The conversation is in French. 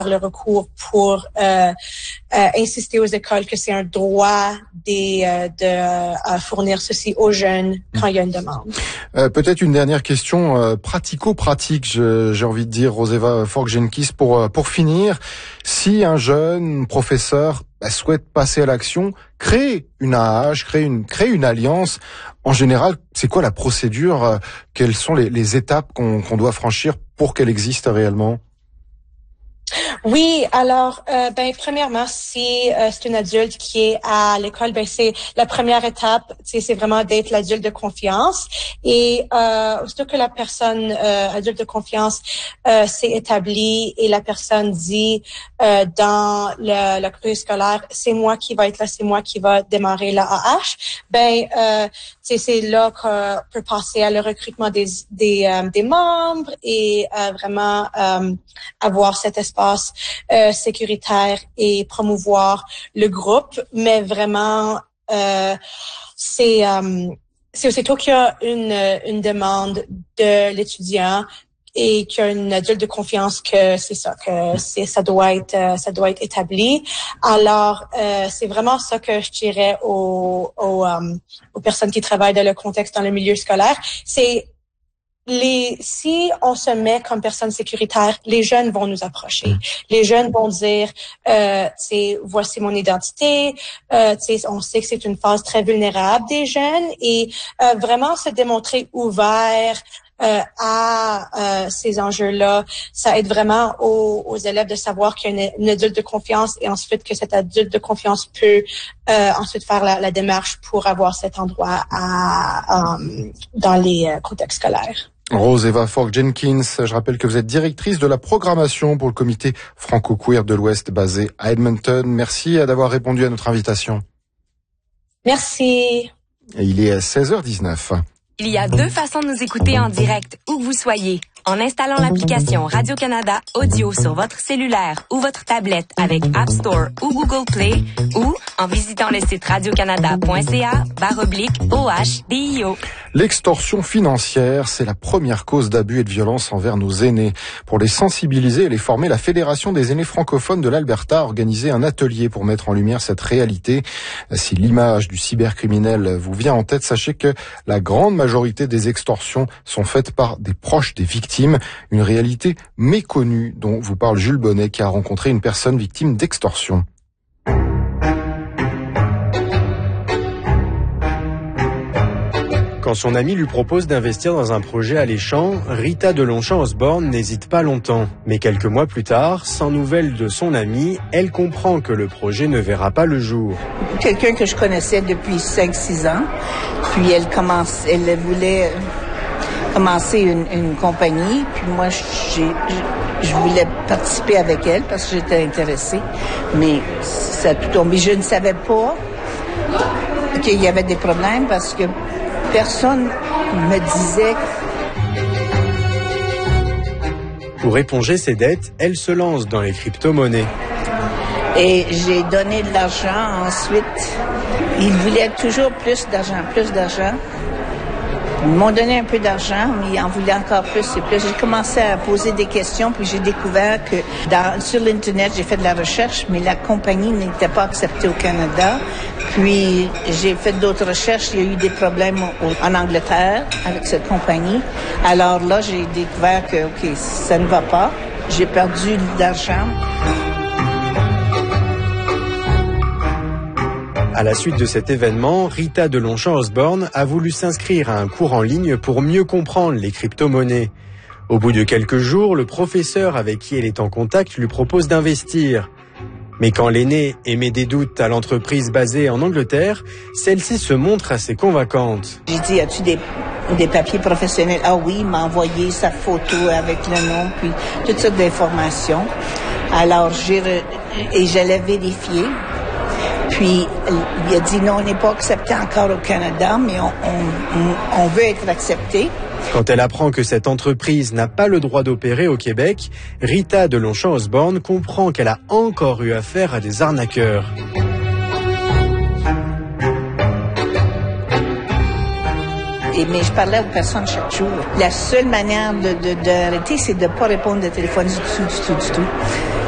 le recours pour insister aux écoles que c'est un droit de fournir ceci aux jeunes quand il y a une demande. Peut-être une dernière question pratico-pratique, j'ai envie de dire, Roseva Fork-Jenkins, pour finir. Si un jeune professeur souhaite passer à l'action, créer une AAH, créer une alliance, en général, c'est quoi la procédure? Quelles sont les étapes qu'on doit franchir pour qu'elle existe réellement? Oui, alors, premièrement, si c'est un adulte qui est à l'école, c'est la première étape, c'est vraiment d'être l'adulte de confiance. Et aussitôt que la personne adulte de confiance s'est établie et la personne dit dans le courrier scolaire, c'est moi qui va être là, c'est moi qui va démarrer la AH, c'est là qu'on peut passer à le recrutement des membres et vraiment avoir cet espace sécuritaire et promouvoir le groupe, mais vraiment c'est aussitôt qu'il y a une demande de l'étudiant et qu'il y a une adulte de confiance que ça doit être établi. Alors c'est vraiment ça que je dirais aux personnes qui travaillent dans le contexte dans le milieu scolaire, c'est si on se met comme personne sécuritaire, les jeunes vont nous approcher. Les jeunes vont dire, voici mon identité. On sait que c'est une phase très vulnérable des jeunes et vraiment se démontrer ouvert à ces enjeux-là, ça aide vraiment aux élèves de savoir qu'il y a une adulte de confiance et ensuite que cet adulte de confiance peut ensuite faire la démarche pour avoir cet endroit dans les contextes scolaires. Roseva Fork-Jenkins, je rappelle que vous êtes directrice de la programmation pour le comité franco-queer de l'Ouest basé à Edmonton. Merci d'avoir répondu à notre invitation. Merci. Et il est 16h19. Il y a deux façons de nous écouter en direct, où que vous soyez. En installant l'application Radio-Canada Audio sur votre cellulaire ou votre tablette avec App Store ou Google Play, ou en visitant le site radiocanada.ca/OHDIO. L'extorsion financière, c'est la première cause d'abus et de violence envers nos aînés. Pour les sensibiliser et les former, la Fédération des aînés francophones de l'Alberta a organisé un atelier pour mettre en lumière cette réalité. Si l'image du cybercriminel vous vient en tête, sachez que la grande majorité des extorsions sont faites par des proches des victimes. Une réalité méconnue dont vous parle Jules Bonnet qui a rencontré une personne victime d'extorsion. Quand son ami lui propose d'investir dans un projet alléchant, Rita de Longchamp-Osborne n'hésite pas longtemps. Mais quelques mois plus tard, sans nouvelles de son ami, elle comprend que le projet ne verra pas le jour. Quelqu'un que je connaissais depuis 5-6 ans, puis elle voulait commencer une compagnie, puis moi je voulais participer avec elle parce que j'étais intéressée, mais ça a tout tombé. Je ne savais pas qu'il y avait des problèmes parce que personne me disait. Pour éponger ses dettes, elle se lance dans les crypto-monnaies. Et j'ai donné de l'argent ensuite. Ils voulaient toujours plus d'argent. Ils m'ont donné un peu d'argent, mais ils en voulaient encore plus et plus. J'ai commencé à poser des questions, puis j'ai découvert que sur l'Internet, j'ai fait de la recherche, mais la compagnie n'était pas acceptée au Canada. Puis j'ai fait d'autres recherches. Il y a eu des problèmes en Angleterre avec cette compagnie. Alors là, j'ai découvert que, OK, ça ne va pas. J'ai perdu de l'argent. À la suite de cet événement, Rita de Longchamp-Osborne a voulu s'inscrire à un cours en ligne pour mieux comprendre les crypto-monnaies. Au bout de quelques jours, le professeur avec qui elle est en contact lui propose d'investir. Mais quand l'aînée émet des doutes à l'entreprise basée en Angleterre, celle-ci se montre assez convaincante. J'ai dit, as-tu des papiers professionnels? Ah oui, il m'a envoyé sa photo avec le nom, puis toutes sortes d'informations. Alors, j'allais vérifier. Puis, il a dit non, on n'est pas accepté encore au Canada, mais on veut être accepté. Quand elle apprend que cette entreprise n'a pas le droit d'opérer au Québec, Rita de Longchamp-Osborne comprend qu'elle a encore eu affaire à des arnaqueurs. Mais je parlais aux personnes chaque jour. La seule manière d'arrêter, c'est de ne pas répondre au téléphone du tout.